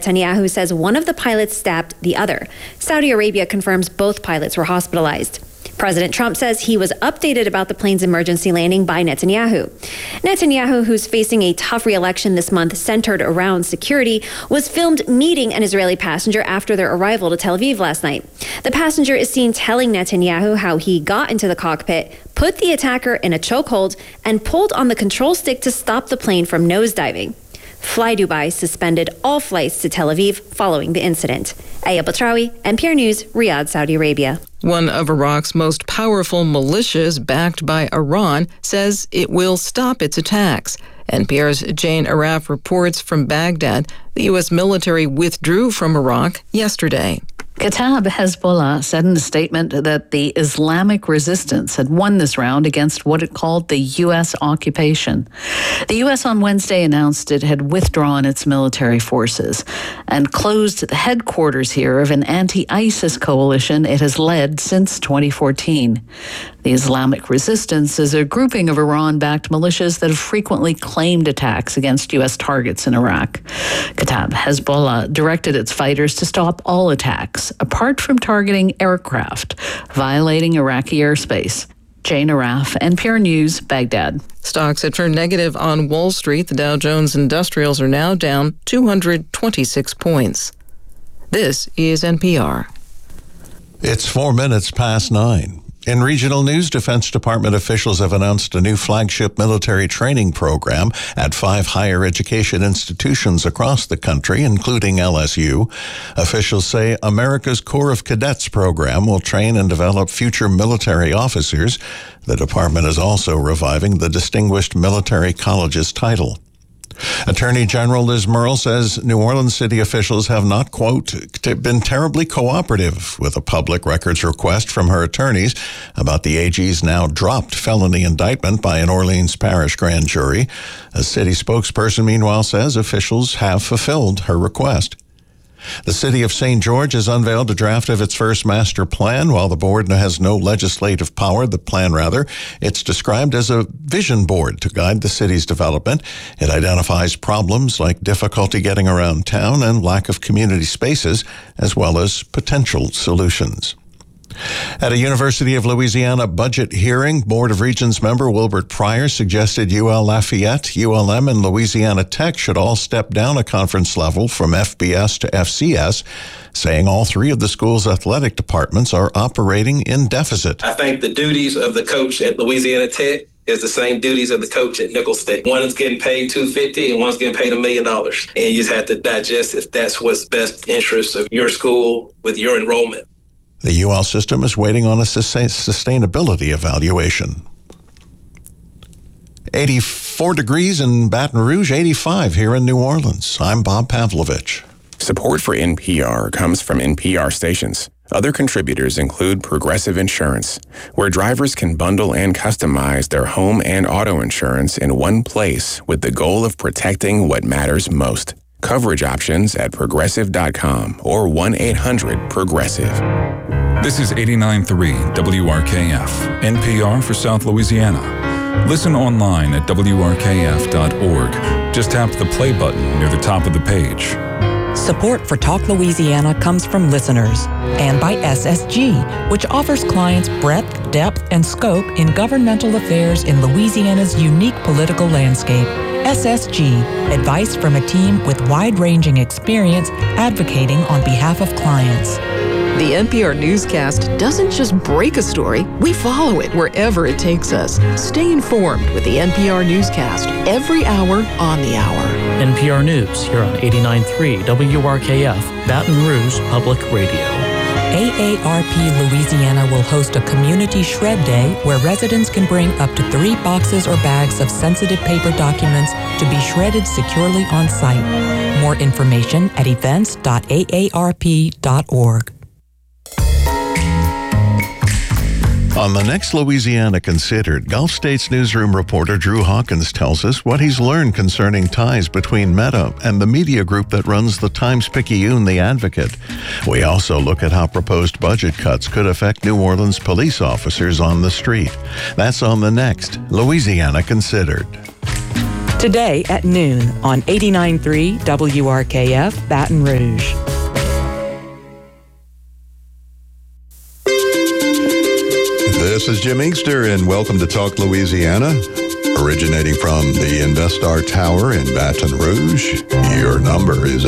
Netanyahu says one of the pilots stabbed the other. Saudi Arabia confirms both pilots were hospitalized. President Trump says he was updated about the plane's emergency landing by Netanyahu. Netanyahu, who's facing a tough re-election this month centered around security, was filmed meeting an Israeli passenger after their arrival to Tel Aviv last night. The passenger is seen telling Netanyahu how he got into the cockpit, put the attacker in a chokehold, and pulled on the control stick to stop the plane from nosediving. Fly Dubai suspended all flights to Tel Aviv following the incident. Aya Batrawi, NPR News, Riyadh, Saudi Arabia. One of Iraq's most powerful militias, backed by Iran, says it will stop its attacks. NPR's Jane Araf reports from Baghdad. The U.S. military withdrew from Iraq yesterday. Kataib Hezbollah said in a statement that the Islamic resistance had won this round against what it called the U.S. occupation. The U.S. on Wednesday announced it had withdrawn its military forces and closed the headquarters here of an anti-ISIS coalition it has led since 2014. The Islamic resistance is a grouping of Iran-backed militias that have frequently claimed attacks against U.S. targets in Iraq. Kataib Hezbollah directed its fighters to stop all attacks, apart from targeting aircraft, violating Iraqi airspace. Jane Araf, NPR News, Baghdad. Stocks have turned negative on Wall Street. The Dow Jones Industrials are now down 226 points. This is NPR. It's 4 minutes past 9. In regional news, Defense Department officials have announced a new flagship military training program at 5 higher education institutions across the country, including LSU. Officials say America's Corps of Cadets program will train and develop future military officers. The department is also reviving the Distinguished Military College's title. Attorney General Liz Murrill says New Orleans city officials have not, quote, been terribly cooperative with a public records request from her attorneys about the AG's now dropped felony indictment by an Orleans Parish grand jury. A city spokesperson, meanwhile, says officials have fulfilled her request. The city of St. George has unveiled a draft of its first master plan. While the board has no legislative power, it's described as a vision board to guide the city's development. It identifies problems like difficulty getting around town and lack of community spaces, as well as potential solutions. At a University of Louisiana budget hearing, Board of Regents member Wilbert Pryor suggested UL Lafayette, ULM, and Louisiana Tech should all step down a conference level from FBS to FCS, saying all 3 of the school's athletic departments are operating in deficit. I think the duties of the coach at Louisiana Tech is the same duties of the coach at Nicholls State. One is getting paid $250 and one's getting paid $1 million. And you just have to digest if that's what's best interest of your school with your enrollment. The UL system is waiting on a sustainability evaluation. 84 degrees in Baton Rouge, 85 here in New Orleans. I'm Bob Pavlovich. Support for NPR comes from NPR stations. Other contributors include Progressive Insurance, where drivers can bundle and customize their home and auto insurance in one place with the goal of protecting what matters most. Coverage options at progressive.com or 1-800-PROGRESSIVE. This is 89.3 WRKF, NPR for South Louisiana. Listen online at WRKF.org. Just tap the play button near the top of the page. Support for Talk Louisiana comes from listeners and by SSG, which offers clients breadth, depth, and scope in governmental affairs in Louisiana's unique political landscape. SSG, advice from a team with wide-ranging experience advocating on behalf of clients. The NPR newscast doesn't just break a story, we follow it wherever it takes us. Stay informed with the NPR newscast every hour on the hour. NPR News here on 89.3 WRKF, Baton Rouge Public Radio. AARP Louisiana will host a community shred day where residents can bring up to 3 boxes or bags of sensitive paper documents to be shredded securely on site. More information at events.aarp.org. On the next Louisiana Considered, Gulf States newsroom reporter Drew Hawkins tells us what he's learned concerning ties between Meta and the media group that runs the Times-Picayune The Advocate. We also look at how proposed budget cuts could affect New Orleans police officers on the street. That's on the next Louisiana Considered. Today at noon on 89.3 WRKF Baton Rouge. This is Jim Inkster, and welcome to Talk Louisiana, originating from the InvestStar Tower in Baton Rouge. Your number is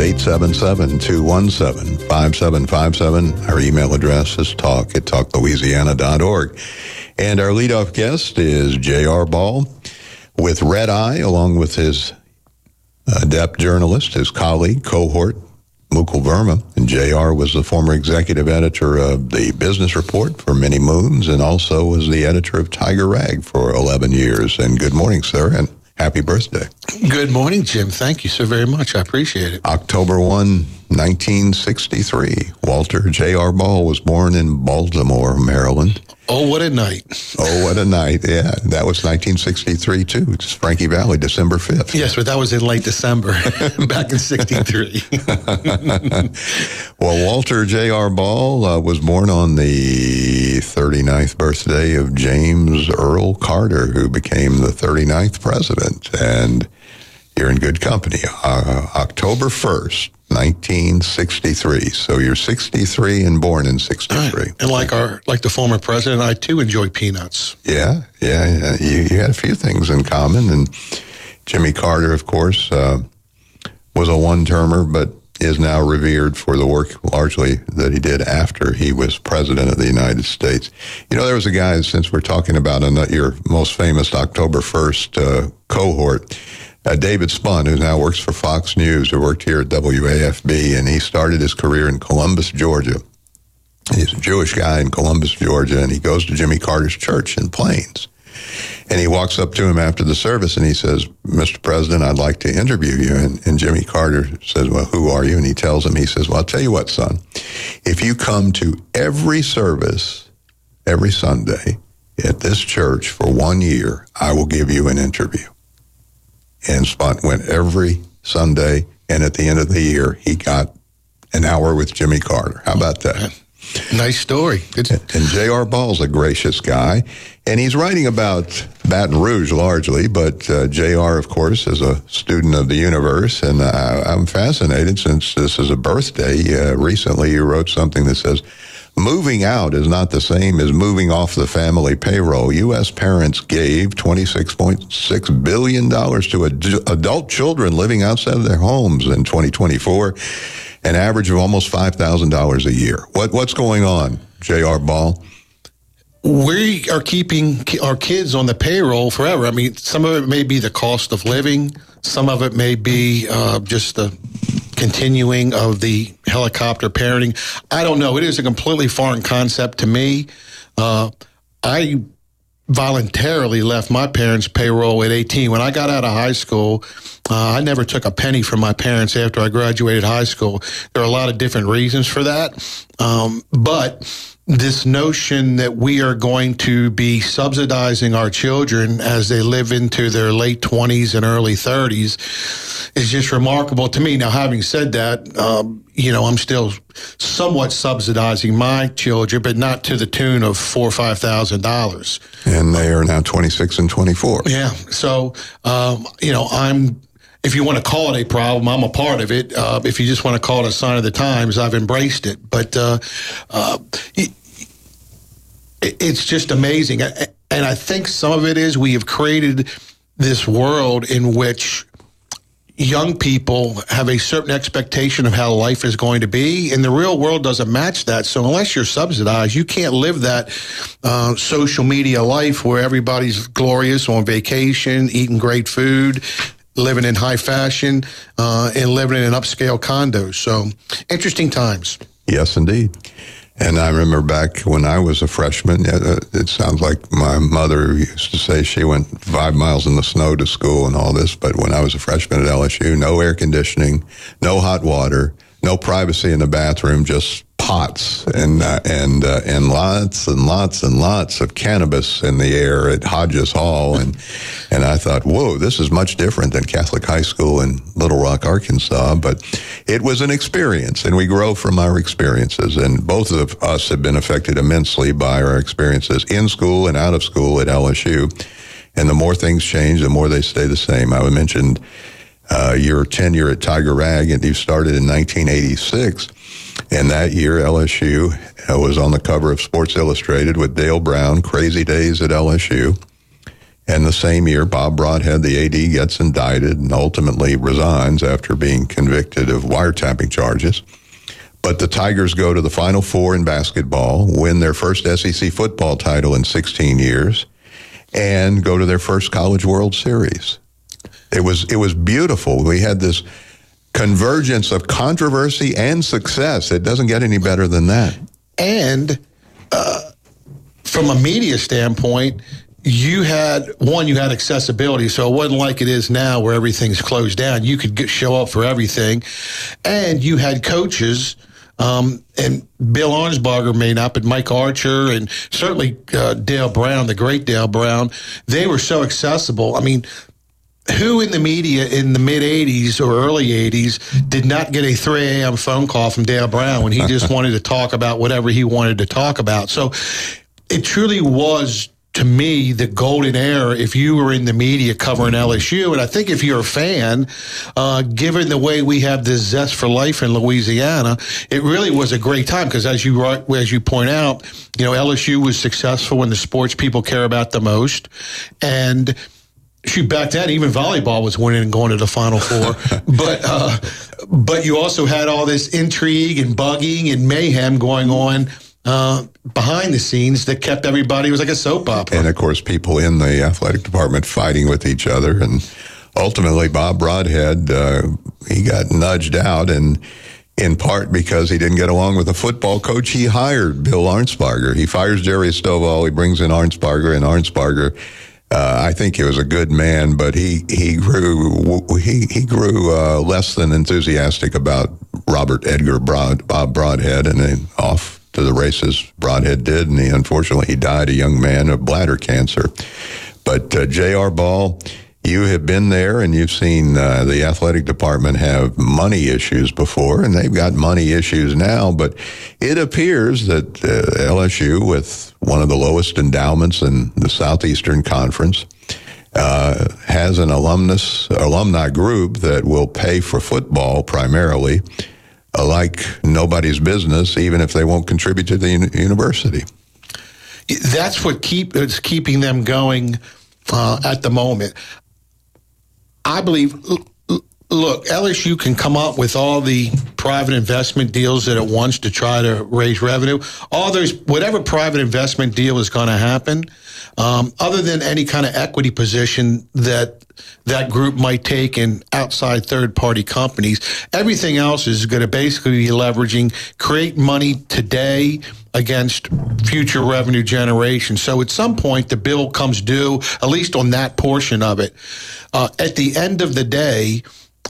877-217-5757. Our email address is talk@talklouisiana.org. And our leadoff guest is J.R. Ball with Red Eye, along with his adept journalist, his colleague, cohort, Mukul Verma. And J.R. was the former executive editor of the Business Report for many moons and also was the editor of Tiger Rag for 11 years. And good morning, sir, and happy birthday. Good morning, Jim. Thank you so very much. I appreciate it. October 1, 1963. Walter J.R. Ball was born in Baltimore, Maryland. Oh, what a night. Oh, what a night. Yeah, that was 1963, too. It's Frankie Valley, December 5th. Yes, but that was in late December, back in 63. Well, Walter J.R. Ball was born on the 39th birthday of James Earl Carter, who became the 39th president. And you're in good company. October 1st, 1963. So you're 63 and born in 63. Right. And like the former president, I too enjoy peanuts. Yeah. You had a few things in common. And Jimmy Carter, of course, was a one-termer, but is now revered for the work largely that he did after he was president of the United States. You know, there was a guy, since we're talking about your most famous October 1st cohort, David Spun, who now works for Fox News, who worked here at WAFB, and he started his career in Columbus, Georgia. He's a Jewish guy in Columbus, Georgia, and he goes to Jimmy Carter's church in Plains. And he walks up to him after the service, and he says, "Mr. President, I'd like to interview you." And Jimmy Carter says, "Well, who are you?" And he tells him, he says, "Well, I'll tell you what, son. If you come to every service, every Sunday at this church for 1 year, I will give you an interview." And Spun went every Sunday, and at the end of the year, he got an hour with Jimmy Carter. How about that? Nice story. And J.R. Ball's a gracious guy, and he's writing about Baton Rouge largely, but J.R., of course, is a student of the universe, and I'm fascinated since this is a birthday. Recently, you wrote something that says, "Moving out is not the same as moving off the family payroll. U.S. parents gave $26.6 billion to adult children living outside of their homes in 2024, an average of almost $5,000 a year." What's going on, J.R. Ball? We are keeping our kids on the payroll forever. I mean, some of it may be the cost of living. Some of it may be just the continuing of the helicopter parenting. I don't know. It is a completely foreign concept to me. I voluntarily left my parents' payroll at 18. When I got out of high school, I never took a penny from my parents after I graduated high school. There are a lot of different reasons for that. But this notion that we are going to be subsidizing our children as they live into their late 20s and early 30s is just remarkable to me. Now, having said that, I'm still somewhat subsidizing my children, but not to the tune of $4,000 or $5,000. And they are now 26 and 24. Yeah. So, if you want to call it a problem, I'm a part of it. If you just want to call it a sign of the times, I've embraced it. But it's just amazing. And I think some of it is we have created this world in which young people have a certain expectation of how life is going to be, and the real world doesn't match that. So unless you're subsidized, you can't live that social media life where everybody's glorious on vacation, eating great food, living in high fashion, and living in upscale condos. So interesting times. Yes, indeed. And I remember back when I was a freshman, it sounds like my mother used to say she went 5 miles in the snow to school and all this, but when I was a freshman at LSU, no air conditioning, no hot water, no privacy in the bathroom, just pots and lots and lots and lots of cannabis in the air at Hodges Hall. And I thought, whoa, this is much different than Catholic high school in Little Rock, Arkansas. But it was an experience, and we grow from our experiences. And both of us have been affected immensely by our experiences in school and out of school at LSU. And the more things change, the more they stay the same. I mentioned your tenure at Tiger Rag, and you started in 1986. And that year, LSU was on the cover of Sports Illustrated with Dale Brown, Crazy Days at LSU. And the same year, Bob Broadhead, the AD, gets indicted and ultimately resigns after being convicted of wiretapping charges. But the Tigers go to the Final Four in basketball, win their first SEC football title in 16 years, and go to their first College World Series. It was beautiful. We had this convergence of controversy and success. It doesn't get any better than that. And from a media standpoint, you had accessibility, so it wasn't like it is now where everything's closed down. You could show up for everything. And you had coaches, and Bill Arnsparger made up, and Mike Archer, and certainly Dale Brown, the great Dale Brown. They were so accessible. I mean, who in the media in the mid-'80s or early 80s did not get a 3 a.m. phone call from Dale Brown when he just wanted to talk about whatever he wanted to talk about? So it truly was, to me, the golden era if you were in the media covering LSU. And I think if you're a fan, given the way we have this zest for life in Louisiana, it really was a great time because as you point out, LSU was successful in the sports people care about the most. And back then, even volleyball was winning and going to the Final Four. But you also had all this intrigue and bugging and mayhem going on behind the scenes that kept everybody, it was like a soap opera. And, of course, people in the athletic department fighting with each other. And ultimately, Bob Broadhead, he got nudged out, and in part because he didn't get along with the football coach he hired, Bill Arnsparger. He fires Jerry Stovall. He brings in Arnsparger, and Arnsparger, I think he was a good man, but he grew less than enthusiastic about Bob Broadhead, and then off to the races Broadhead did, and he died a young man of bladder cancer. But J.R. Ball, you have been there, and you've seen the athletic department have money issues before, and they've got money issues now, but it appears that LSU, with one of the lowest endowments in the Southeastern Conference, has an alumni group that will pay for football primarily, like nobody's business, even if they won't contribute to the university. That's what is keeping them going at the moment. I believe, look, LSU can come up with all the private investment deals that it wants to try to raise revenue. Whatever private investment deal is going to happen, other than any kind of equity position that group might take in outside third-party companies, everything else is going to basically be leveraging, create money today against future revenue generation. So at some point, the bill comes due, at least on that portion of it. At the end of the day,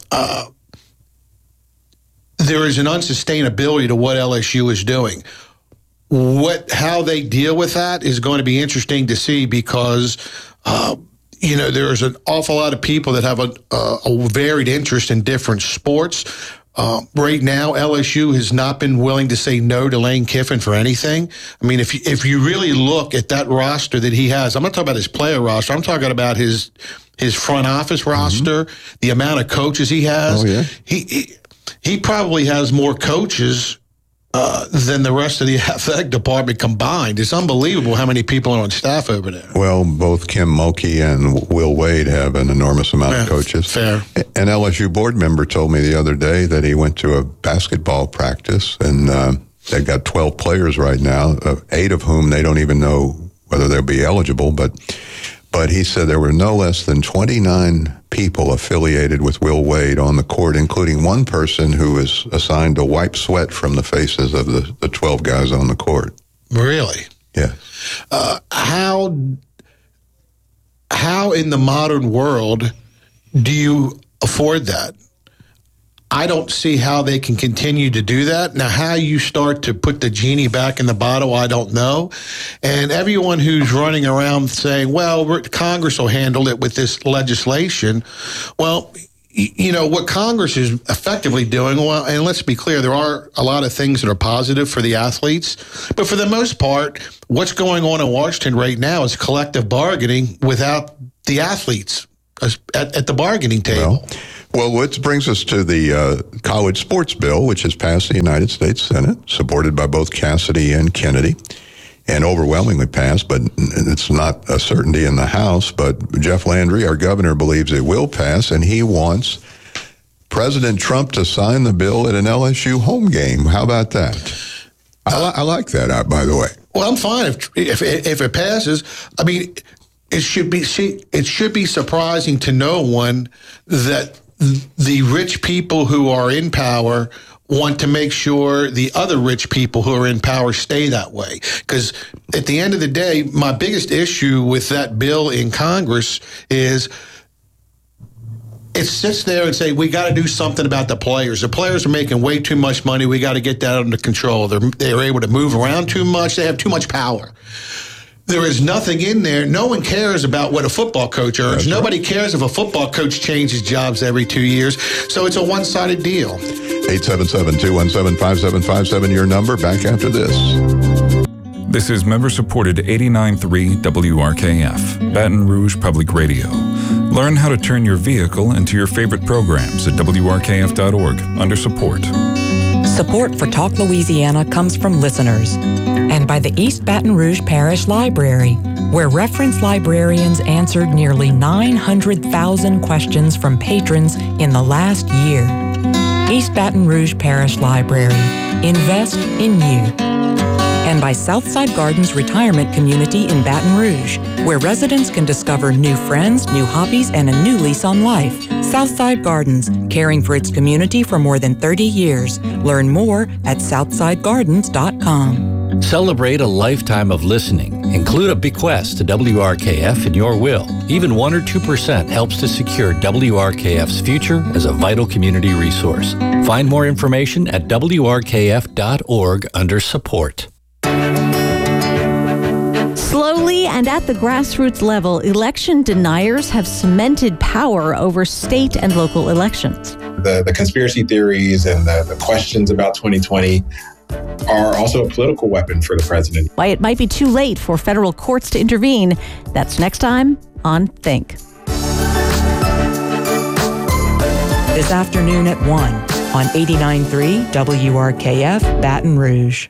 there is an unsustainability to what LSU is doing. How they deal with that is going to be interesting to see because, there's an awful lot of people that have a varied interest in different sports. Right now, LSU has not been willing to say no to Lane Kiffin for anything. I mean, if you really look at that roster that he has, I'm not talking about his player roster. I'm talking about his front office roster, the amount of coaches he has. Oh, yeah. He probably has more coaches than the rest of the athletic department combined. It's unbelievable how many people are on staff over there. Well, both Kim Mulkey and Will Wade have an enormous amount of coaches. Fair. An LSU board member told me the other day that he went to a basketball practice, and they've got 12 players right now, 8 of whom they don't even know whether they'll be eligible, but he said there were no less than 29 people affiliated with Will Wade on the court, including one person who was assigned to wipe sweat from the faces of the 12 guys on the court. Really? Yeah. How in the modern world do you afford that? I don't see how they can continue to do that. Now, how you start to put the genie back in the bottle, I don't know. And everyone who's running around saying, well, Congress will handle it with this legislation. Well, what Congress is effectively doing, well, and let's be clear, there are a lot of things that are positive for the athletes, but for the most part, what's going on in Washington right now is collective bargaining without the athletes at the bargaining table. Well, which brings us to the college sports bill, which has passed the United States Senate, supported by both Cassidy and Kennedy, and overwhelmingly passed, but it's not a certainty in the House. But Jeff Landry, our governor, believes it will pass, and he wants President Trump to sign the bill at an LSU home game. How about that? I like that, by the way. Well, I'm fine if it passes. I mean, it should be surprising to no one that the rich people who are in power want to make sure the other rich people who are in power stay that way. Because at the end of the day, my biggest issue with that bill in Congress is it sits there and say, we got to do something about the players. The players are making way too much money. We got to get that under control. They're able to move around too much. They have too much power. There is nothing in there. No one cares about what a football coach earns. Nobody cares if a football coach changes jobs every 2 years. So it's a one-sided deal. 877-217-5757, your number. Back after this. This is member-supported 89.3 WRKF, Baton Rouge Public Radio. Learn how to turn your vehicle into your favorite programs at WRKF.org under support. Support for Talk Louisiana comes from listeners and by the East Baton Rouge Parish Library, where reference librarians answered nearly 900,000 questions from patrons in the last year. East Baton Rouge Parish Library. Invest in you. And by Southside Gardens Retirement Community in Baton Rouge, where residents can discover new friends, new hobbies, and a new lease on life. Southside Gardens, caring for its community for more than 30 years. Learn more at southsidegardens.com. Celebrate a lifetime of listening. Include a bequest to WRKF in your will. Even 1 or 2% helps to secure WRKF's future as a vital community resource. Find more information at WRKF.org under support. Slowly and at the grassroots level, election deniers have cemented power over state and local elections. The conspiracy theories and the questions about 2020 are also a political weapon for the president. Why it might be too late for federal courts to intervene. That's next time on Think. This afternoon at 1 on 89.3 WRKF Baton Rouge.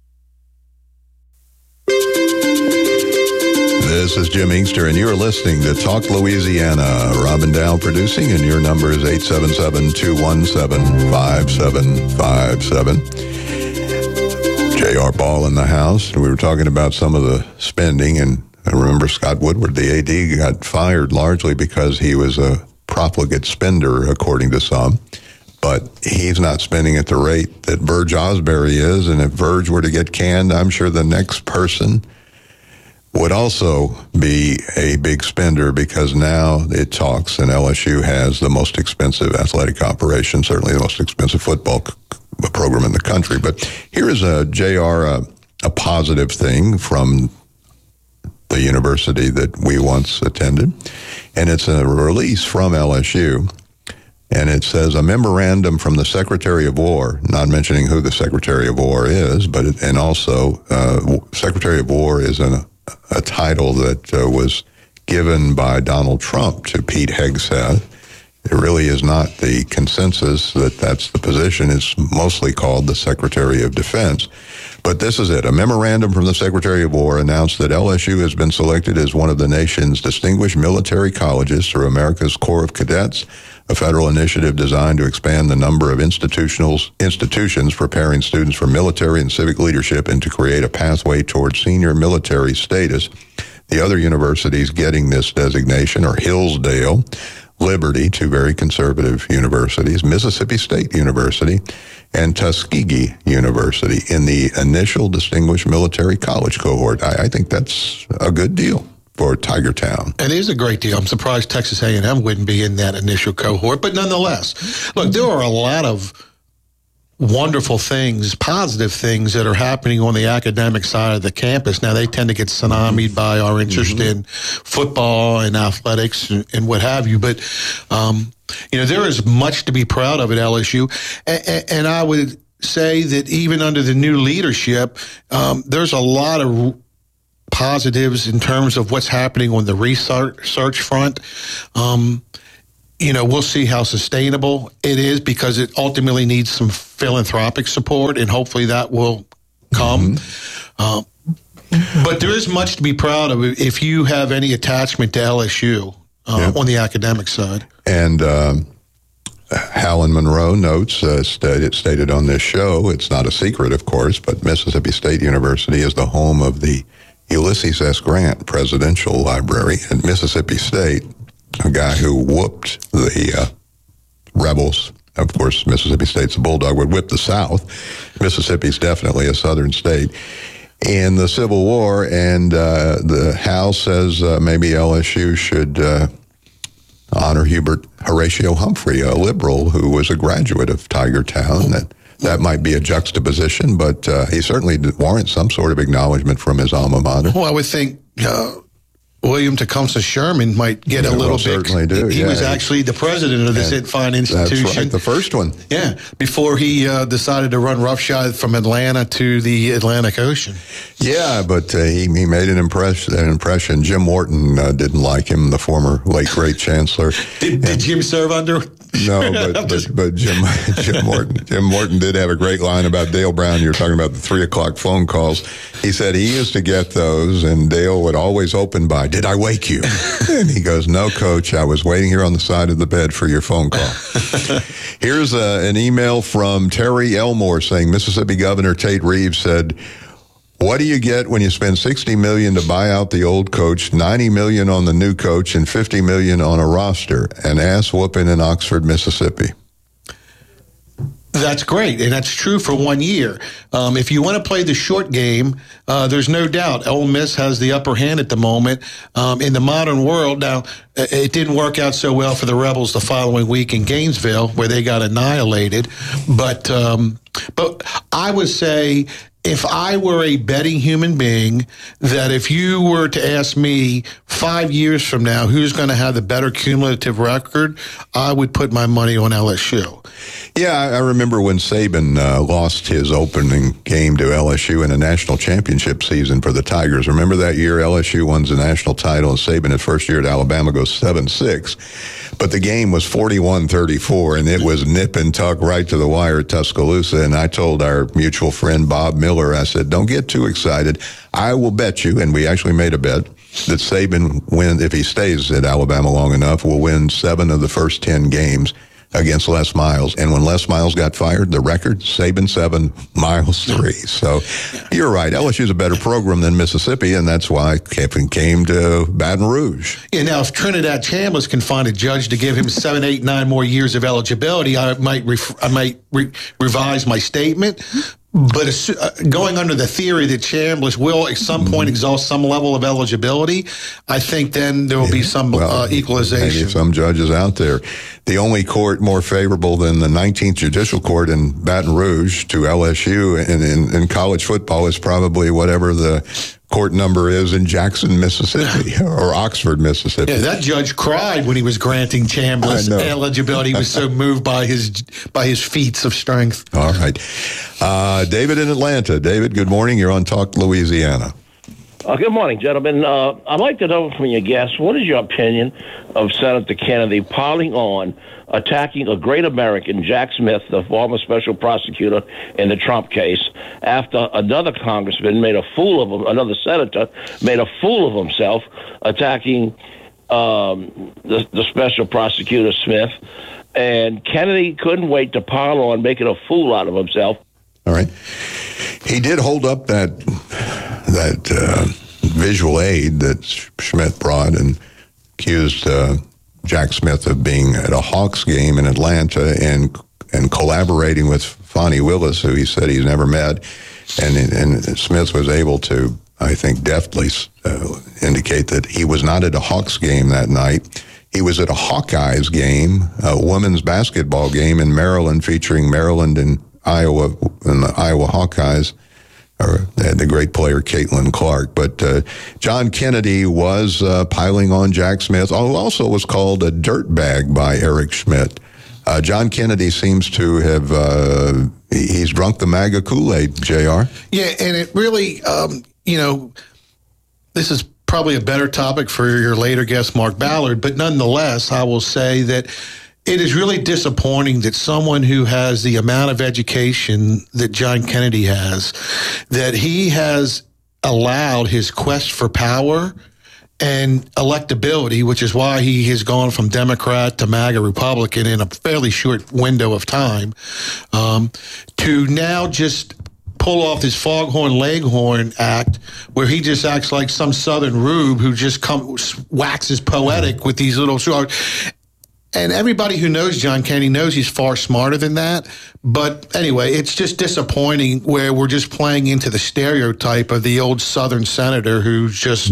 This is Jim Inkster, and you're listening to Talk Louisiana. Robin Dow producing, and your number is 877-217-5757. J.R. Ball in the house. We were talking about some of the spending, and I remember Scott Woodward, the AD, got fired largely because he was a profligate spender, according to some. But he's not spending at the rate that Verge Osbury is, and if Verge were to get canned, I'm sure the next person would also be a big spender, because now it talks, and LSU has the most expensive athletic operation, certainly the most expensive football program in the country. But here is a positive thing from the university that we once attended, and it's a release from LSU, and it says a memorandum from the Secretary of War, not mentioning who the Secretary of War is, but and also Secretary of War is a title that was given by Donald Trump to Pete Hegseth. It really is not the consensus that that's the position. It's mostly called the Secretary of Defense. But this is it. A memorandum from the Secretary of War announced that LSU has been selected as one of the nation's distinguished military colleges through America's Corps of Cadets, a federal initiative designed to expand the number of institutions preparing students for military and civic leadership and to create a pathway towards senior military status. The other universities getting this designation are Hillsdale, Liberty, two very conservative universities, Mississippi State University, and Tuskegee University in the initial Distinguished Military College cohort. I think that's a good deal for Tiger Town. It is a great deal. I'm surprised Texas A&M wouldn't be in that initial cohort, but nonetheless, look, there are a lot of wonderful things, positive things that are happening on the academic side of the campus. Now, they tend to get tsunamied by our interest in football and athletics and what have you, but There is much to be proud of at LSU. And I would say that even under the new leadership, there's a lot of positives in terms of what's happening on the research front. We'll see how sustainable it is because it ultimately needs some philanthropic support, and hopefully that will come. But there is much to be proud of if you have any attachment to LSU on the academic side. And Helen Monroe notes, stated on this show, it's not a secret, of course, but Mississippi State University is the home of the Ulysses S. Grant Presidential Library at Mississippi State, a guy who whooped the rebels. Of course, Mississippi State's a bulldog, would whip the South. Mississippi's definitely a southern state. In the Civil War, and the House says maybe LSU should honor Horatio Humphrey, a liberal who was a graduate of Tigertown. That might be a juxtaposition, but he certainly warrants some sort of acknowledgement from his alma mater. Well, I would think William Tecumseh Sherman might get a little bit. Certainly do. He was actually the president of this fine institution. That's right, the first one. Yeah, before he decided to run roughshod from Atlanta to the Atlantic Ocean. Yeah, but he made an impression. Jim Morton didn't like him, the former late great chancellor. Did Jim serve under? No, but Jim Morton did have a great line about Dale Brown. You were talking about the 3:00 phone calls. He said he used to get those, and Dale would always open by, "Did I wake you?" And he goes, "No, Coach, I was waiting here on the side of the bed for your phone call." Here's an email from Terry Elmore saying Mississippi Governor Tate Reeves said, "What do you get when you spend $60 million to buy out the old coach, $90 million on the new coach, and $50 million on a roster? An ass whooping in Oxford, Mississippi." That's great, and that's true for 1 year. If you want to play the short game, there's no doubt Ole Miss has the upper hand at the moment in the modern world. Now, it didn't work out so well for the Rebels the following week in Gainesville, where they got annihilated. But I would say, if I were a betting human being, that if you were to ask me 5 years from now who's going to have the better cumulative record, I would put my money on LSU. Yeah, I remember when Saban lost his opening game to LSU in a national championship season for the Tigers. Remember that year LSU won the national title, and Saban, his first year at Alabama, goes 7-6. But the game was 41-34, and it was nip and tuck right to the wire at Tuscaloosa. And I told our mutual friend Bob Miller, I said, "Don't get too excited. I will bet you," and we actually made a bet, that Saban, if he stays at Alabama long enough, will win 7 of the first 10 games against Les Miles. And when Les Miles got fired, the record, Saban 7, Miles 3. So you're right. LSU's a better program than Mississippi, and that's why Kiffin came to Baton Rouge. Yeah, now, if Trinidad Chambliss can find a judge to give him 7, 8, 9 more years of eligibility, I might revise my statement. But going under the theory that Chambliss will at some point exhaust some level of eligibility, I think then there will be some equalization. Maybe some judges out there. The only court more favorable than the 19th Judicial Court in Baton Rouge to LSU in college football is probably whatever the court number is in Jackson, Mississippi, or Oxford, Mississippi. Yeah, that judge cried when he was granting Chambliss eligibility. He was so moved by his feats of strength. All right. David in Atlanta. David, good morning. You're on Talk Louisiana. Good morning, gentlemen. I'd like to know from your guests, what is your opinion of Senator Kennedy piling on, attacking a great American, Jack Smith, the former special prosecutor in the Trump case, after another congressman made a fool of him, another senator made a fool of himself, attacking the special prosecutor Smith. And Kennedy couldn't wait to pile on, making a fool out of himself. All right. He did hold up that visual aid that Schmidt brought and accused Jack Smith of being at a Hawks game in Atlanta and collaborating with Fonnie Willis, who he said he's never met. And Smith was able to, I think, deftly indicate that he was not at a Hawks game that night. He was at a Hawkeyes game, a women's basketball game in Maryland, featuring Maryland and Iowa and the Iowa Hawkeyes. or the great player Caitlin Clark. But John Kennedy was piling on Jack Smith, who also was called a dirtbag by Eric Schmidt. John Kennedy seems to have, he's drunk the MAGA Kool-Aid, JR. Yeah, and it really, this is probably a better topic for your later guest, Mark Ballard, but nonetheless, I will say that it is really disappointing that someone who has the amount of education that John Kennedy has, that he has allowed his quest for power and electability, which is why he has gone from Democrat to MAGA Republican in a fairly short window of time, to now just pull off this Foghorn Leghorn act where he just acts like some Southern rube who just waxes poetic with these little short. And everybody who knows John Kennedy knows he's far smarter than that. But anyway, it's just disappointing where we're just playing into the stereotype of the old Southern senator who's just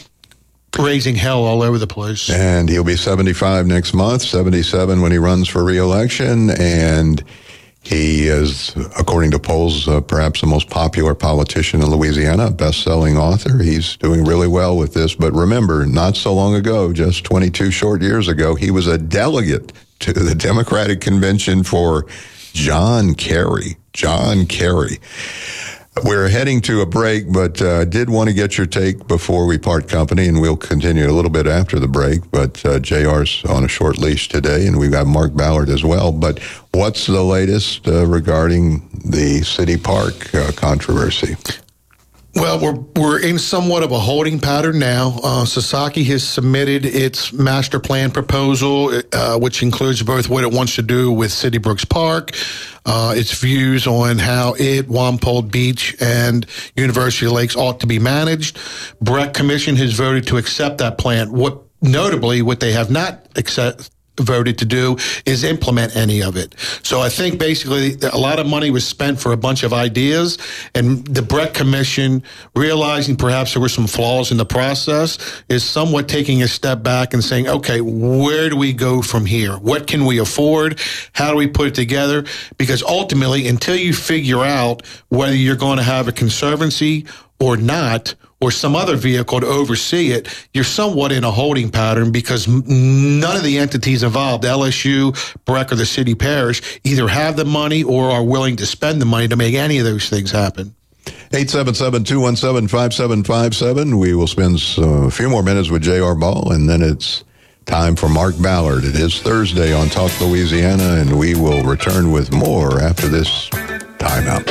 raising hell all over the place. And he'll be 75 next month, 77 when he runs for re-election. And he is, according to polls, perhaps the most popular politician in Louisiana, a best-selling author. He's doing really well with this. But remember, not so long ago, just 22 short years ago, he was a delegate to the Democratic Convention for John Kerry. John Kerry. We're heading to a break, but did want to get your take before we part company, and we'll continue a little bit after the break. But JR's on a short leash today, and we've got Mark Ballard as well. But what's the latest regarding the City Park controversy? Well, we're in somewhat of a holding pattern now. Sasaki has submitted its master plan proposal, which includes both what it wants to do with City Brooks Park, its views on how Wampold Beach and University Lakes ought to be managed. Breck Commission has voted to accept that plan. What they have not voted to do is implement any of it. So I think basically a lot of money was spent for a bunch of ideas, and the Breck Commission, realizing perhaps there were some flaws in the process, is somewhat taking a step back and saying, okay, where do we go from here? What can we afford? How do we put it together? Because ultimately, until you figure out whether you're going to have a conservancy or not, or some other vehicle to oversee it, you're somewhat in a holding pattern because none of the entities involved, LSU, Breck, or the city parish, either have the money or are willing to spend the money to make any of those things happen. 877-217-5757. We will spend a few more minutes with J.R. Ball, and then it's time for Mark Ballard. It is Thursday on Talk Louisiana, and we will return with more after this timeout.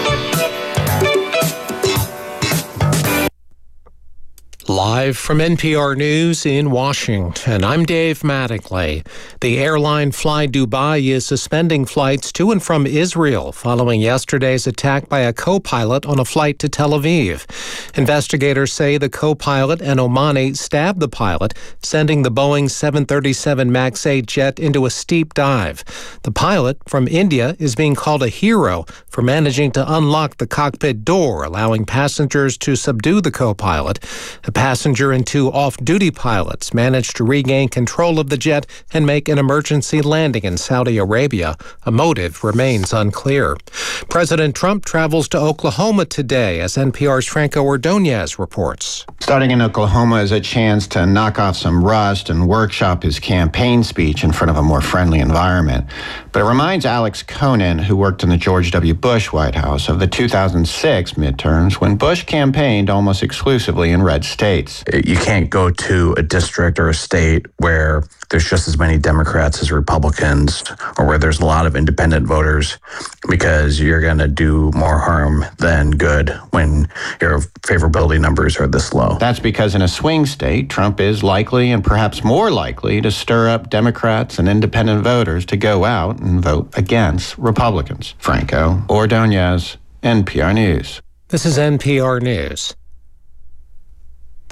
Live from NPR News in Washington, I'm Dave Mattingly. The airline Fly Dubai is suspending flights to and from Israel following yesterday's attack by a co-pilot on a flight to Tel Aviv. Investigators say the co-pilot and Omani stabbed the pilot, sending the Boeing 737 MAX 8 jet into a steep dive. The pilot from India is being called a hero for managing to unlock the cockpit door, allowing passengers to subdue the co-pilot. A passenger and two off-duty pilots managed to regain control of the jet and make an emergency landing in Saudi Arabia. A motive remains unclear. President Trump travels to Oklahoma today, as NPR's Franco Ordonez reports. Starting in Oklahoma is a chance to knock off some rust and workshop his campaign speech in front of a more friendly environment. But it reminds Alex Conan, who worked in the George W. Bush White House, of the 2006 midterms when Bush campaigned almost exclusively in red states. You can't go to a district or a state where there's just as many Democrats as Republicans, or where there's a lot of independent voters, because you're going to do more harm than good when your favorability numbers are this low. That's because in a swing state, Trump is likely and perhaps more likely to stir up Democrats and independent voters to go out and vote against Republicans. Franco Ordonez, NPR News. This is NPR News.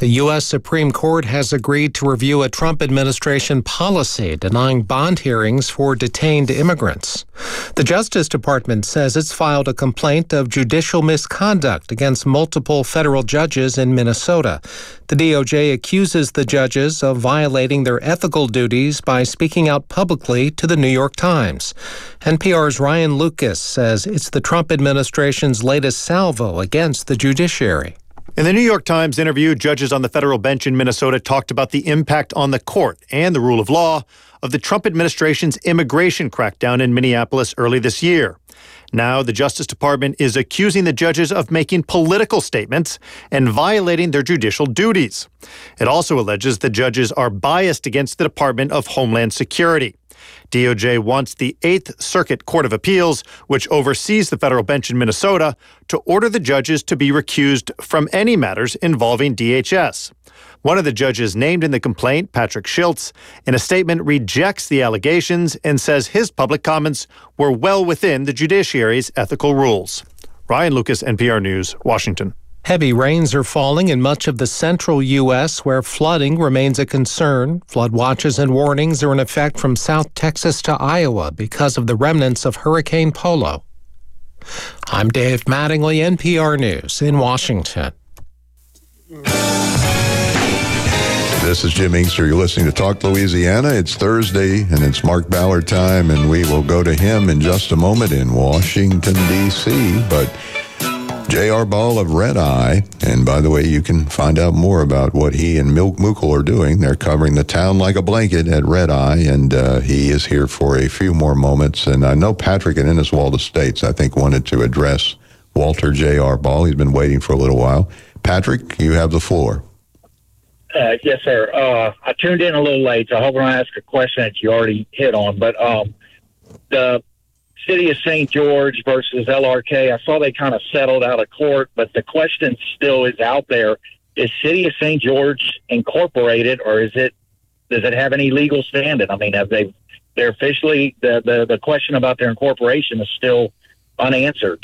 The U.S. Supreme Court has agreed to review a Trump administration policy denying bond hearings for detained immigrants. The Justice Department says it's filed a complaint of judicial misconduct against multiple federal judges in Minnesota. The DOJ accuses the judges of violating their ethical duties by speaking out publicly to the New York Times. NPR's Ryan Lucas says it's the Trump administration's latest salvo against the judiciary. In the New York Times interview, judges on the federal bench in Minnesota talked about the impact on the court and the rule of law of the Trump administration's immigration crackdown in Minneapolis early this year. Now, the Justice Department is accusing the judges of making political statements and violating their judicial duties. It also alleges the judges are biased against the Department of Homeland Security. DOJ wants the Eighth Circuit Court of Appeals, which oversees the federal bench in Minnesota, to order the judges to be recused from any matters involving DHS. One of the judges named in the complaint, Patrick Schiltz, in a statement rejects the allegations and says his public comments were well within the judiciary's ethical rules. Ryan Lucas, NPR News, Washington. Heavy rains are falling in much of the central U.S., where flooding remains a concern. Flood watches and warnings are in effect from South Texas to Iowa because of the remnants of Hurricane Polo. I'm Dave Mattingly, NPR News in Washington. This is Jim Inkster. You're listening to Talk Louisiana. It's Thursday, and it's Mark Ballard time, and we will go to him in just a moment in Washington, D.C., but J.R. Ball of Red Eye, and by the way, you can find out more about what he and Mukel are doing. They're covering the town like a blanket at Red Eye, and he is here for a few more moments. And I know Patrick in Inniswalda Estates, I think, wanted to address Walter J.R. Ball. He's been waiting for a little while. Patrick, you have the floor. Yes, sir. I tuned in a little late, so I hope I don't ask a question that you already hit on. But the City of St. George versus LRK, I saw they kind of settled out of court, but the question still is out there. Is City of St. George incorporated, or does it have any legal standing? I mean, they're officially, the question about their incorporation is still unanswered.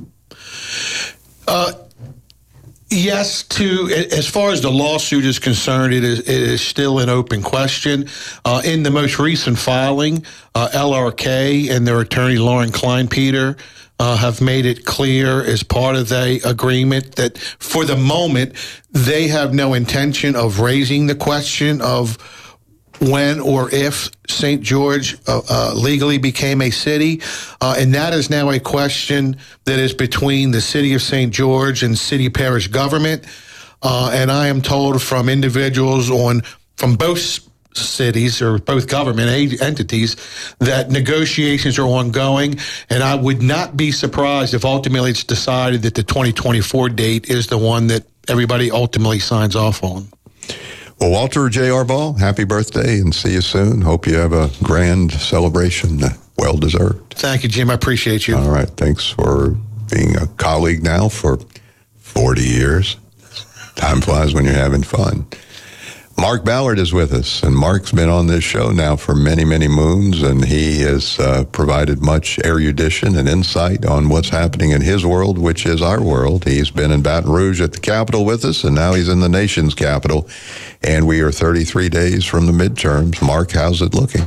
Yes, as far as the lawsuit is concerned, it is still an open question. In the most recent filing, LRK and their attorney Lauren Kleinpeter have made it clear as part of the agreement that for the moment they have no intention of raising the question of when or if St. George legally became a city. And that is now a question that is between the City of St. George and city parish government. And I am told from individuals from both cities or both government entities that negotiations are ongoing. And I would not be surprised if ultimately it's decided that the 2024 date is the one that everybody ultimately signs off on. Well, Walter J.R. Ball, happy birthday and see you soon. Hope you have a grand celebration. Well deserved. Thank you, Jim. I appreciate you. All right. Thanks for being a colleague now for 40 years. Time flies when you're having fun. Mark Ballard is with us, and Mark's been on this show now for many, many moons, and he has provided much erudition and insight on what's happening in his world, which is our world. He's been in Baton Rouge at the Capitol with us, and now he's in the nation's capital, and we are 33 days from the midterms. Mark, how's it looking?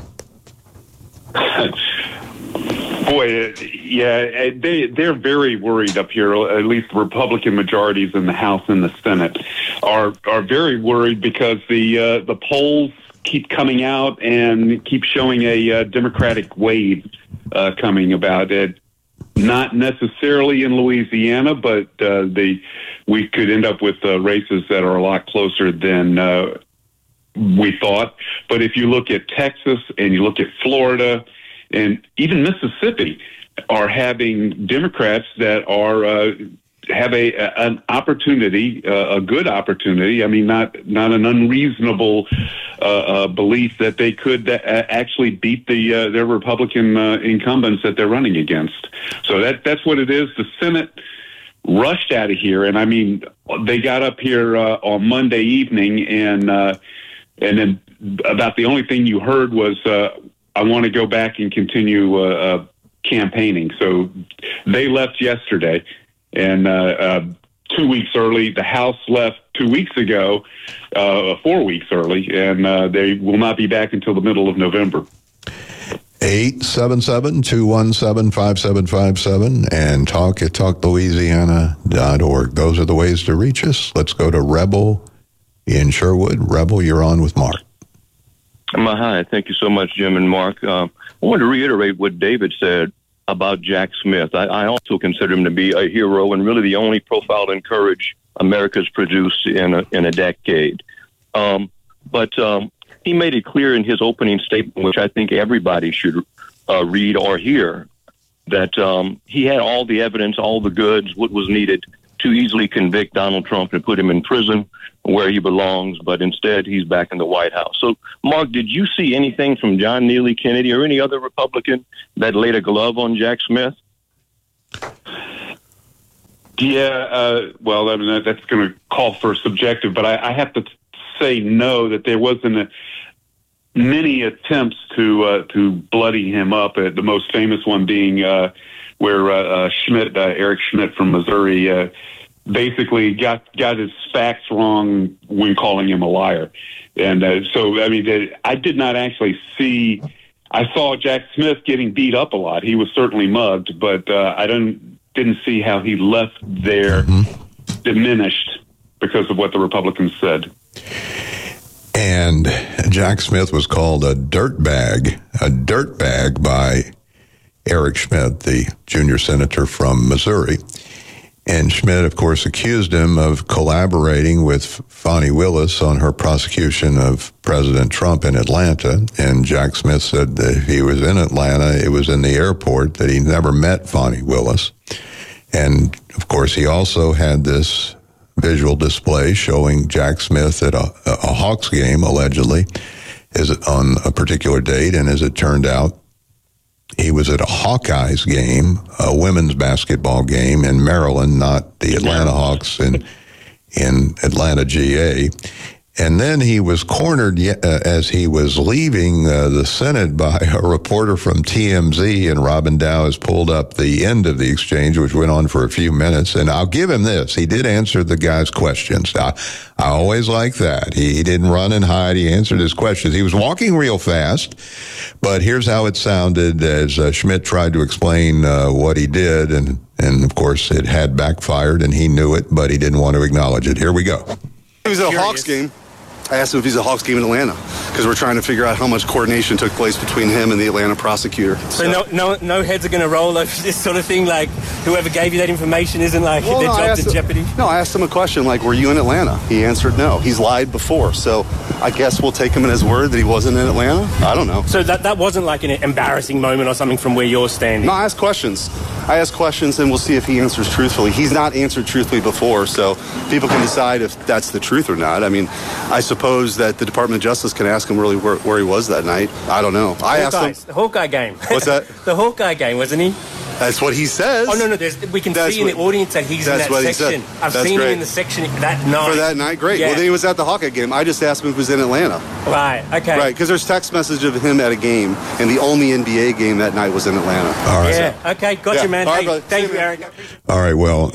Boy, yeah, they're very worried up here. At least the Republican majorities in the House and the Senate are very worried because the polls keep coming out and keep showing a Democratic wave coming about it. Not necessarily in Louisiana, but we could end up with races that are a lot closer than we thought. But if you look at Texas and you look at Florida and even Mississippi are having Democrats that are have an opportunity, a good opportunity. I mean, not an unreasonable belief that they could actually beat their Republican incumbents that they're running against. So that's what it is. The Senate rushed out of here, and I mean, they got up here on Monday evening, and then about the only thing you heard was, I want to go back and continue campaigning. So they left yesterday, and 2 weeks early. The House left 2 weeks ago, 4 weeks early, and they will not be back until the middle of November. 877-217-5757 and talk at talklouisiana.org. Those are the ways to reach us. Let's go to Rebel in Sherwood. Rebel, you're on with Mark. Hi. Thank you so much, Jim and Mark. I want to reiterate what David said about Jack Smith. I also consider him to be a hero and really the only profile and courage America's produced in a decade. But he made it clear in his opening statement, which I think everybody should read or hear, that he had all the evidence, all the goods, what was needed to easily convict Donald Trump and put him in prison where he belongs, but instead he's back in the White House. So, Mark, did you see anything from John Neely Kennedy or any other Republican that laid a glove on Jack Smith? Yeah, well, I mean, that's going to call for subjective, but I have to say no, that there wasn't many attempts to bloody him up. The most famous one being where Schmidt, Eric Schmidt from Missouri, basically got his facts wrong when calling him a liar. And so, I mean, I did not actually see. I saw Jack Smith getting beat up a lot. He was certainly mugged, but I didn't see how he left there diminished because of what the Republicans said. And Jack Smith was called a dirtbag by Eric Schmidt, the junior senator from Missouri. And Schmidt, of course, accused him of collaborating with Fani Willis on her prosecution of President Trump in Atlanta. And Jack Smith said that if he was in Atlanta, it was in the airport, that he never met Fani Willis. And, of course, he also had this visual display showing Jack Smith at a Hawks game, allegedly, on a particular date. And as it turned out, he was at a Hawkeyes game, a women's basketball game in Maryland, not the Atlanta Hawks in Atlanta, GA. And then he was cornered as he was leaving the Senate by a reporter from TMZ, and Robin Dow has pulled up the end of the exchange, which went on for a few minutes. And I'll give him this. He did answer the guy's questions. I always like that. He didn't run and hide. He answered his questions. He was walking real fast, but here's how it sounded as Schmidt tried to explain what he did. And of course, it had backfired, and he knew it, but he didn't want to acknowledge it. Here we go. He was at a Hawks game. I asked him if he's a Hawks game in Atlanta because we're trying to figure out how much coordination took place between him and the Atlanta prosecutor. So no heads are going to roll over this sort of thing? Like, whoever gave you that information isn't like their job's in jeopardy? No, I asked him a question like, were you in Atlanta? He answered no. He's lied before, so I guess we'll take him at his word that he wasn't in Atlanta. I don't know. So that wasn't like an embarrassing moment or something from where you're standing? No, I asked questions. And we'll see if he answers truthfully. He's not answered truthfully before, so people can decide if that's the truth or not. I mean, I suppose that the Department of Justice can ask him really where he was that night. I don't know. I asked him. The Hawkeye game. What's that? The Hawkeye game, wasn't he? That's what he says. Oh, no, we can see in the audience that he's in that section. I've seen him in the section that night. For that night? Great. Yeah. Well, then he was at the Hawkeye game. I just asked him if he was in Atlanta. Right, okay. Right, because there's text message of him at a game, and the only NBA game that night was in Atlanta. All right. Yeah, okay, gotcha, man. All right, hey, thank you, Eric. All right, well,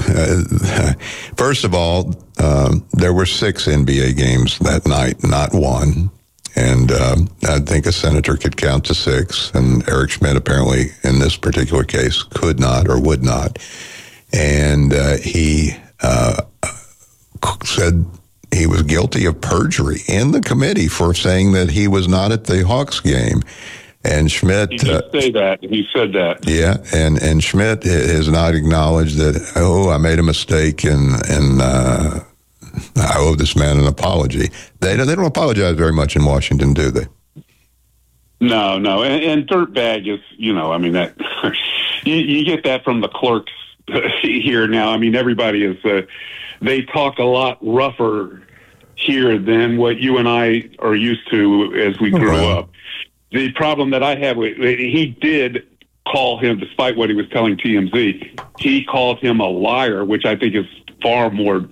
first of all, there were 6 NBA games that night, not one. And I think a senator could count to 6, and Eric Schmidt apparently in this particular case could not or would not. And he said he was guilty of perjury in the committee for saying that he was not at the Hawks game. And Schmidt... He did say that. He said that. Yeah, and Schmidt has not acknowledged that, I made a mistake and I owe this man an apology. They don't apologize very much in Washington, do they? No. And dirtbag is, I mean, that you get that from the clerks here now. I mean, everybody is, they talk a lot rougher here than what you and I are used to as we grew up. The problem that I have with, he did call him, despite what he was telling TMZ, he called him a liar, which I think is far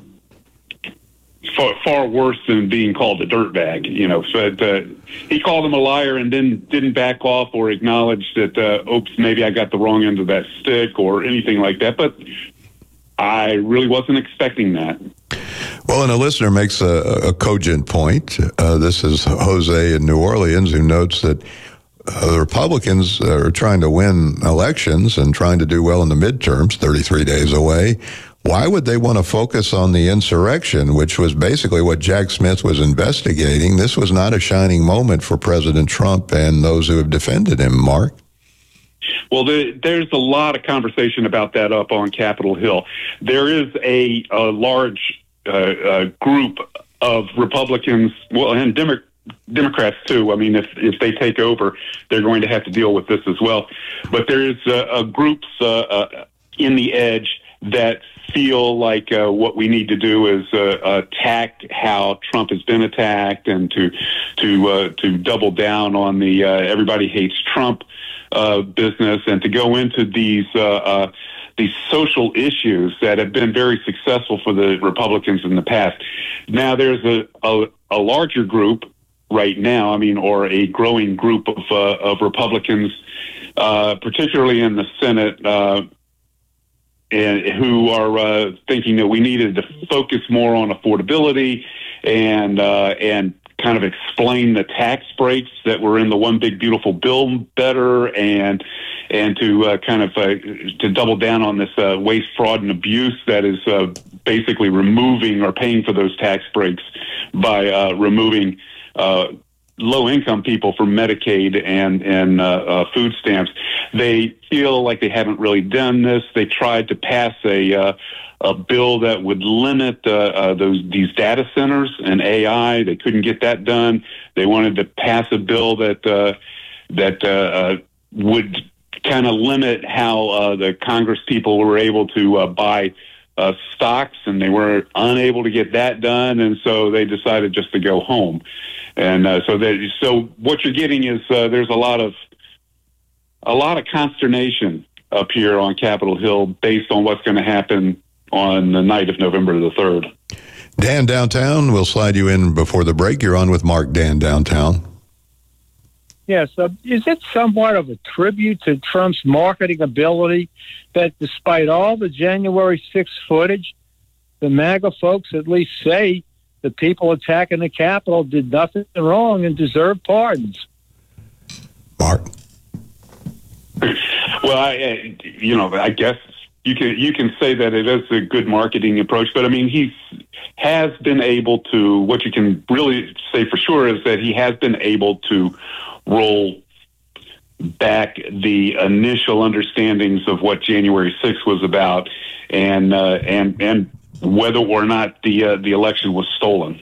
worse than being called a dirtbag, So he called him a liar and then didn't back off or acknowledge that, oops, maybe I got the wrong end of that stick or anything like that. But I really wasn't expecting that. Well, and a listener makes a cogent point. This is Jose in New Orleans, who notes that the Republicans are trying to win elections and trying to do well in the midterms, 33 days away. Why would they want to focus on the insurrection, which was basically what Jack Smith was investigating? This was not a shining moment for President Trump and those who have defended him, Mark. Well, there's a lot of conversation about that up on Capitol Hill. There is a large group of Republicans, well, and Democrats too. I mean, if they take over, they're going to have to deal with this as well. But there is groups in the edge that feel like what we need to do is attack how Trump has been attacked, and to double down on the everybody hates Trump business, and to go into these social issues that have been very successful for the Republicans in the past. Now there's a larger group right now, I mean, or a growing group of Republicans, particularly in the Senate, and who are thinking that we needed to focus more on affordability and kind of explain the tax breaks that were in the One Big Beautiful Bill better, and to kind of to double down on this waste, fraud, and abuse that is basically removing or paying for those tax breaks by removing low-income people from Medicaid and food stamps. They feel like they haven't really done this. They tried to pass a bill that would limit these data centers and AI. They couldn't get that done. They wanted to pass a bill that would kind of limit how the Congress people were able to buy stocks, and they were unable to get that done, and so they decided just to go home. And so what you're getting is there's a lot of consternation up here on Capitol Hill based on what's going to happen on the night of November the 3rd. Dan Downtown, we'll slide you in before the break. You're on with Mark. Dan Downtown. Yes. Is it somewhat of a tribute to Trump's marketing ability that despite all the January 6th footage, the MAGA folks at least say the people attacking the Capitol did nothing wrong and deserve pardons? Mark? Well, I guess you can say that it is a good marketing approach, but I mean, he has been able to, what you can really say for sure is that he has been able to roll back the initial understandings of what January 6th was about, and whether or not the election was stolen.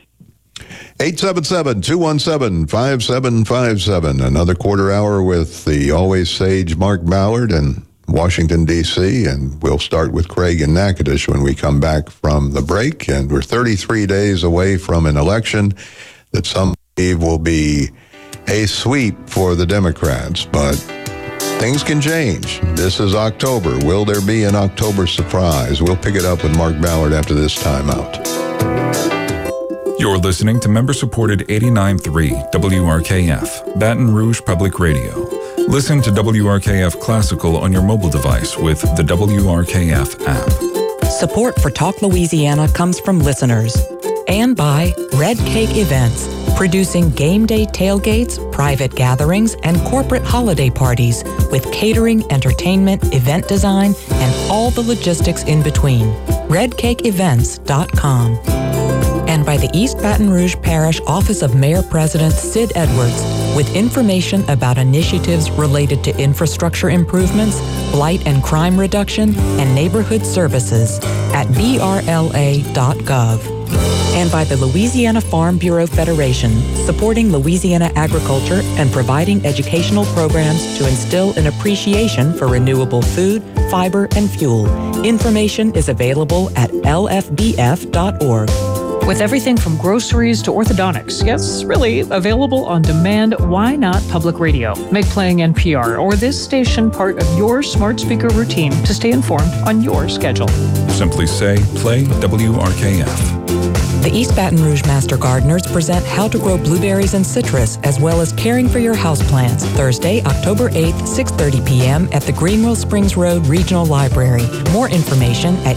877-217-5757. Another quarter hour with the always sage Mark Ballard in Washington, D.C., and we'll start with Craig in Natchitoches when we come back from the break. And we're 33 days away from an election that some believe will be a sweep for the Democrats, but things can change. This is October. Will there be an October surprise? We'll pick it up with Mark Ballard after this timeout. You're listening to member-supported 89.3 WRKF, Baton Rouge Public Radio. Listen to WRKF Classical on your mobile device with the WRKF app. Support for Talk Louisiana comes from listeners and by Red Cake Events, producing game day tailgates, private gatherings, and corporate holiday parties with catering, entertainment, event design, and all the logistics in between. RedCakeEvents.com. And by the East Baton Rouge Parish Office of Mayor President Sid Edwards, with information about initiatives related to infrastructure improvements, blight and crime reduction, and neighborhood services at brla.gov. And by the Louisiana Farm Bureau Federation, supporting Louisiana agriculture and providing educational programs to instill an appreciation for renewable food, fiber, and fuel. Information is available at lfbf.org. With everything from groceries to orthodontics, yes, really available on demand, why not public radio? Make playing NPR or this station part of your smart speaker routine to stay informed on your schedule. Simply say, play WRKF. The East Baton Rouge Master Gardeners present How to Grow Blueberries and Citrus, as well as Caring for Your Houseplants, Thursday, October 8th, 6:30 p.m. at the Greenville Springs Road Regional Library. More information at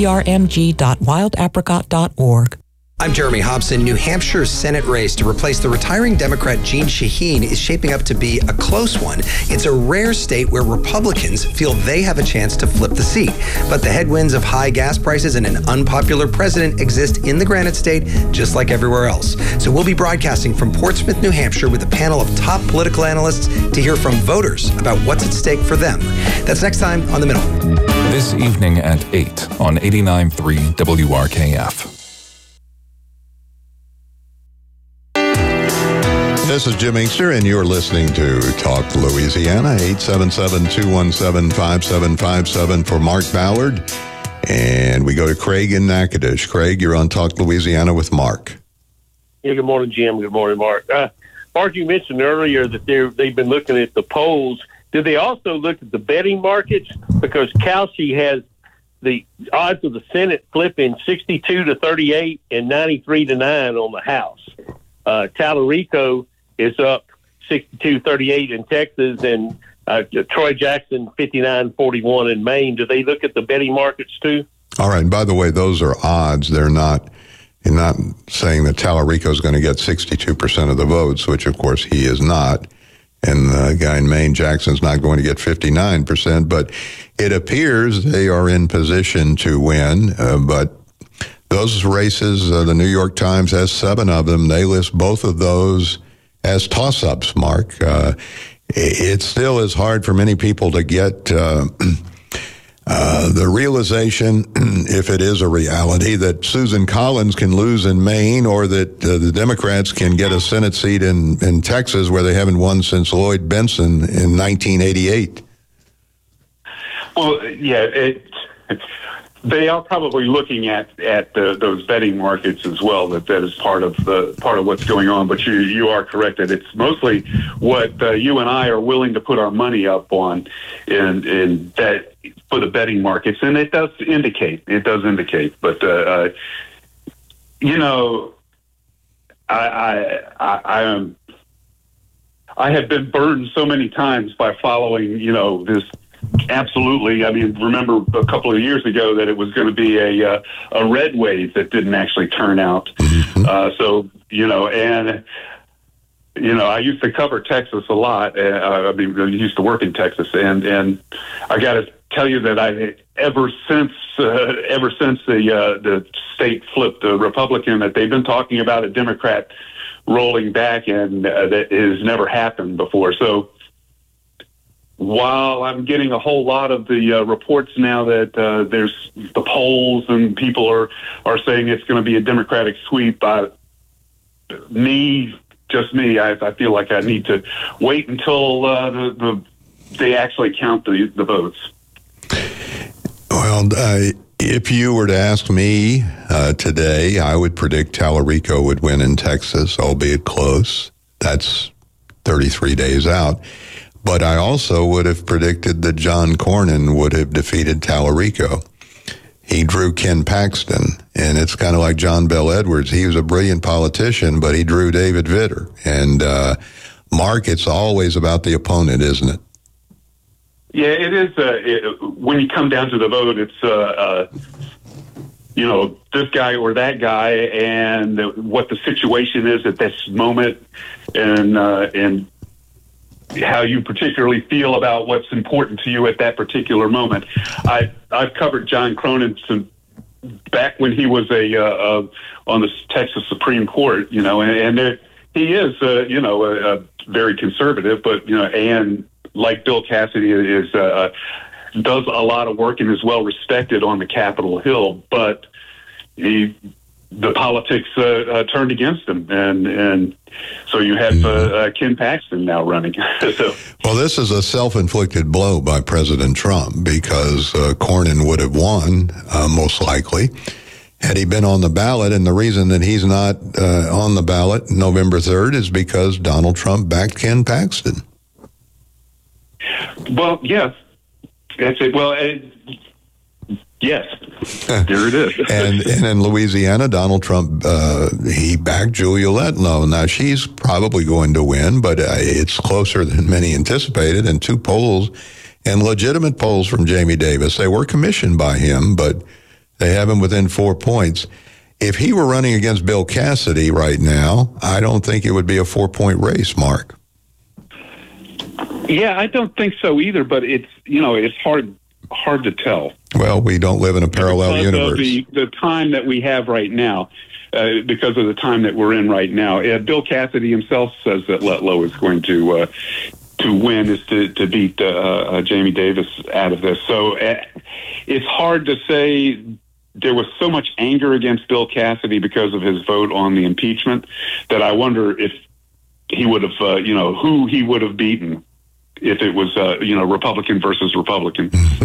ebrmg.wildapricot.org. I'm Jeremy Hobson. New Hampshire's Senate race to replace the retiring Democrat Jeanne Shaheen is shaping up to be a close one. It's a rare state where Republicans feel they have a chance to flip the seat. But the headwinds of high gas prices and an unpopular president exist in the Granite State just like everywhere else. So we'll be broadcasting from Portsmouth, New Hampshire with a panel of top political analysts to hear from voters about what's at stake for them. That's next time on The Middle. This evening at 8 on 89.3 WRKF. This is Jim Inkster, and you're listening to Talk Louisiana, 877-217-5757 for Mark Ballard. And we go to Craig in Natchitoches. Craig, you're on Talk Louisiana with Mark. Yeah, good morning, Jim. Good morning, Mark. Mark, you mentioned earlier that they've been looking at the polls. Did they also look at the betting markets? Because Kalshi has the odds of the Senate flipping 62-38 and 93-9 on the House. Tallarico is up 62-38 in Texas, and Troy Jackson 59-41 in Maine. Do they look at the betting markets too? All right. And by the way, those are odds. You're not saying that Tallarico is going to get 62% of the votes, which of course he is not. And the guy in Maine, Jackson's not going to get 59%, but it appears they are in position to win. But those races, the New York Times has 7 of them. They list both of those as toss-ups, Mark. It still is hard for many people to get the realization, if it is a reality, that Susan Collins can lose in Maine, or that the Democrats can get a Senate seat in Texas, where they haven't won since Lloyd Bentsen in 1988. Well, yeah, they are probably looking at those betting markets as well. That is part of what's going on. But you are correct that it's mostly what you and I are willing to put our money up on in that for the betting markets, and it does indicate. But I have been burned so many times by following this. Absolutely. I mean, remember a couple of years ago that it was going to be a red wave that didn't actually turn out. I used to cover Texas a lot. I used to work in Texas, and I got to tell you that ever since the state flipped a Republican, that they've been talking about a Democrat rolling back, and that has never happened before. So, while I'm getting a whole lot of the reports now that there's the polls and people are saying it's going to be a Democratic sweep, I feel like I need to wait until they actually count the votes. Well, if you were to ask me today, I would predict Tallarico would win in Texas, albeit close. That's 33 days out. But I also would have predicted that John Cornyn would have defeated Tallarico. He drew Ken Paxton, and it's kind of like John Bell Edwards. He was a brilliant politician, but he drew David Vitter. And, Mark, it's always about the opponent, isn't it? Yeah, it is. When you come down to the vote, it's, this guy or that guy, and what the situation is at this moment, and how you particularly feel about what's important to you at that particular moment. I've covered John Cornyn since back when he was on the Texas Supreme Court, and he is very conservative, but and like Bill Cassidy does a lot of work and is well respected on the Capitol Hill, but the politics turned against him, and so you have Ken Paxton now running. Well, this is a self-inflicted blow by President Trump, because Cornyn would have won, most likely, had he been on the ballot. And the reason that he's not on the ballot November 3rd is because Donald Trump backed Ken Paxton. Well, yes. That's it. Well, Yes, there it is. and in Louisiana, Donald Trump, he backed Julia Letlow. Now, she's probably going to win, but it's closer than many anticipated. And 2 polls, and legitimate polls from Jamie Davis, they were commissioned by him, but they have him within 4 points. If he were running against Bill Cassidy right now, I don't think it would be a 4-point race, Mark. Yeah, I don't think so either, but it's hard to tell. Well, we don't live in a parallel universe. The time that we have right now, because of the time that we're in right now, Bill Cassidy himself says that Letlow is going to win, is to beat Jamie Davis out of this. So it's hard to say. There was so much anger against Bill Cassidy because of his vote on the impeachment that I wonder if he would have, who he would have beaten if it was, Republican versus Republican.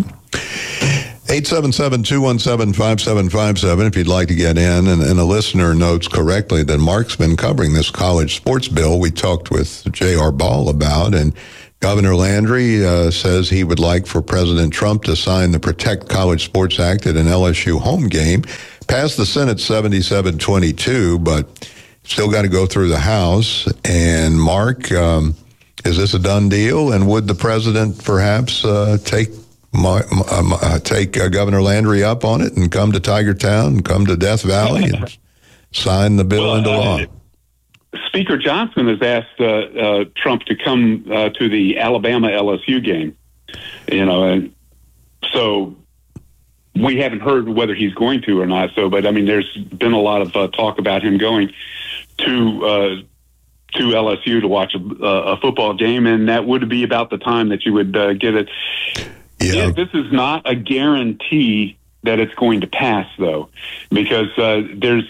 877-217-5757 if you'd like to get in. And a listener notes correctly that Mark's been covering this college sports bill we talked with J.R. Ball about, and Governor Landry says he would like for President Trump to sign the Protect College Sports Act at an LSU home game. Passed the Senate 77-22, but still got to go through the House. And Mark, is this a done deal? And would the president perhaps take Governor Landry up on it and come to Tiger Town and come to Death Valley and sign the bill into law? Speaker Johnson has asked Trump to come to the Alabama-LSU game, and so we haven't heard whether he's going to or not. So, but I mean, there's been a lot of talk about him going to LSU to watch a football game, and that would be about the time that you would get it. Yeah. This is not a guarantee that it's going to pass, though, because there's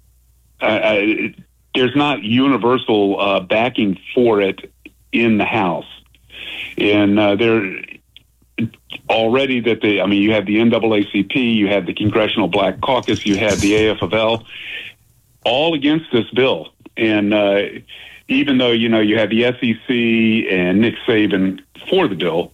not universal backing for it in the House. And there already you have the NAACP, you have the Congressional Black Caucus, you have the AFL, all against this bill. And even though, you have the SEC and Nick Saban for the bill,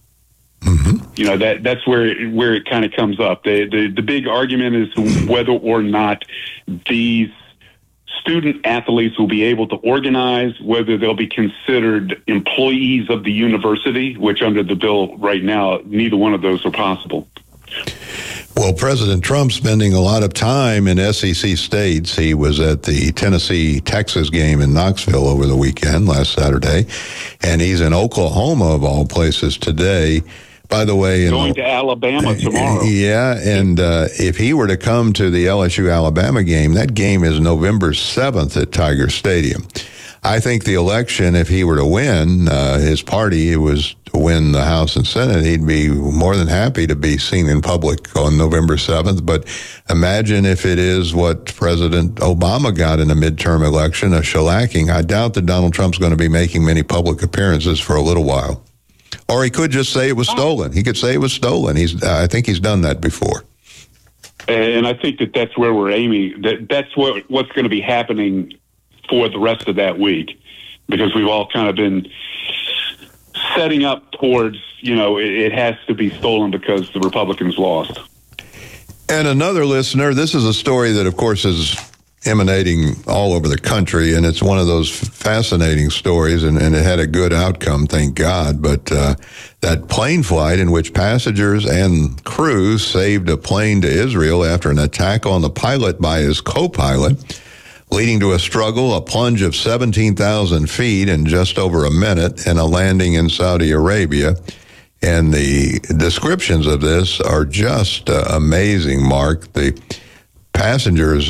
that's where it kind of comes up. The big argument is whether or not these student athletes will be able to organize, whether they'll be considered employees of the university, which under the bill right now, neither one of those are possible. Well, President Trump spending a lot of time in SEC states. He was at the Tennessee-Texas game in Knoxville over the weekend, last Saturday, and he's in Oklahoma, of all places, today. By the way, going to Alabama tomorrow. Yeah, and if he were to come to the LSU-Alabama game, that game is November 7th at Tiger Stadium. I think the election, if he were to win, his party was to win the House and Senate, he'd be more than happy to be seen in public on November 7th. But imagine if it is what President Obama got in a midterm election, a shellacking. I doubt that Donald Trump's going to be making many public appearances for a little while. Or he could just say it was stolen. He could say it was stolen. I think he's done that before. And I think that's where we're aiming. That's what's going to be happening for the rest of that week, because we've all kind of been setting up towards, it has to be stolen because the Republicans lost. And another listener, this is a story that, of course, is emanating all over the country, and it's one of those fascinating stories, and it had a good outcome, thank God. But that plane flight in which passengers and crew saved a plane to Israel after an attack on the pilot by his co-pilot, leading to a struggle, a plunge of 17,000 feet in just over a minute, and a landing in Saudi Arabia. And the descriptions of this are just amazing, Mark. The passengers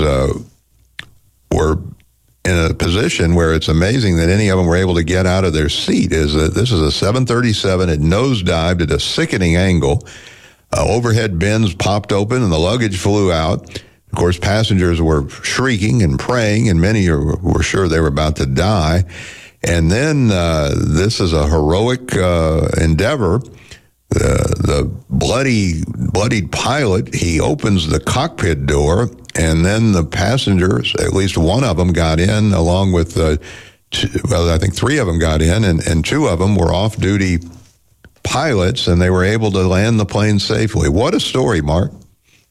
were in a position where it's amazing that any of them were able to get out of their seat. This is a 737. It nosedived at a sickening angle. Overhead bins popped open and the luggage flew out. Of course, passengers were shrieking and praying, and many were sure they were about to die. And then this is a heroic endeavor. The bloodied pilot, he opens the cockpit door, and then the passengers, at least one of them got in, along with, I think three of them got in, and two of them were off-duty pilots, and they were able to land the plane safely. What a story, Mark.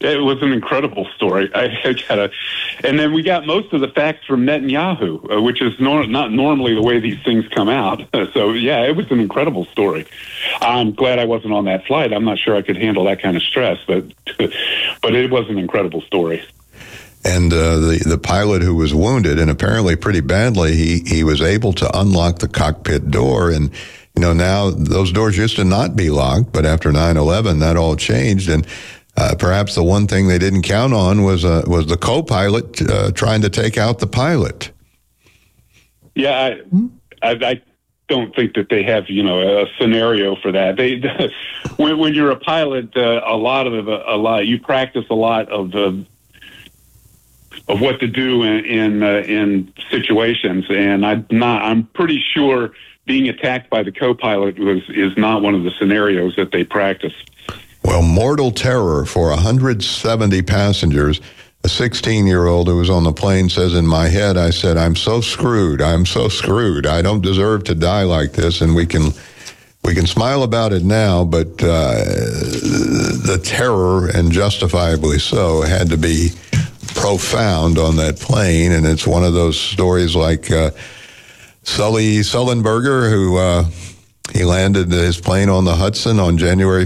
It was an incredible story. And then we got most of the facts from Netanyahu, which is not normally the way these things come out. So, yeah, it was an incredible story. I'm glad I wasn't on that flight. I'm not sure I could handle that kind of stress, but it was an incredible story. And the pilot who was wounded, and apparently pretty badly, he was able to unlock the cockpit door. And, now those doors used to not be locked, but after 9/11, that all changed. And perhaps the one thing they didn't count on was the co-pilot trying to take out the pilot. Yeah, I don't think that they have a scenario for that. When you're a pilot, you practice a lot of what to do in situations, and I'm pretty sure being attacked by the co-pilot is not one of the scenarios that they practice. Well, mortal terror for 170 passengers. A 16-year-old who was on the plane says, in my head, I said, I'm so screwed. I don't deserve to die like this. And we can smile about it now, but the terror, and justifiably so, had to be profound on that plane. And it's one of those stories like Sully Sullenberger, who he landed his plane on the Hudson on January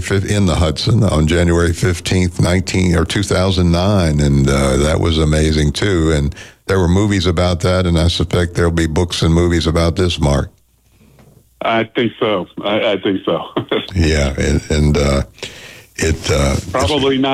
15th, 2009, and that was amazing too. And there were movies about that, and I suspect there'll be books and movies about this, Mark. I think so. I think so. Yeah, and it probably not